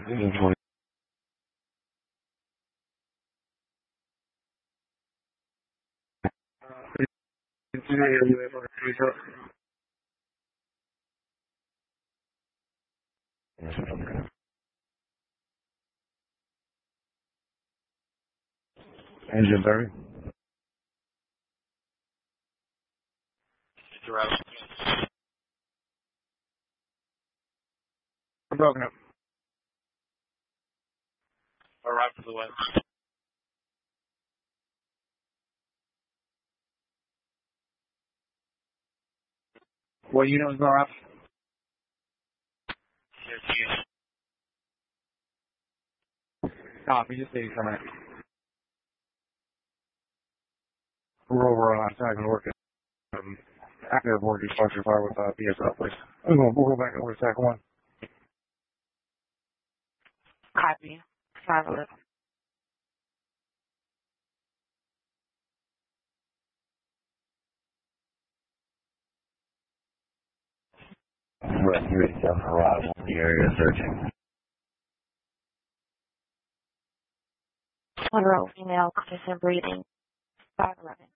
Engine 20. Engine 30. I'm broken up. Arrive to the west. What unit was going up? Copy, just 80 from it. Rover on time and working. Active working structure fire with BSL, please. We'll go back over to Tac 1. Copy. 511. Rescue 87 arrival. The area searching. Monroe, female, consistent breathing. 511.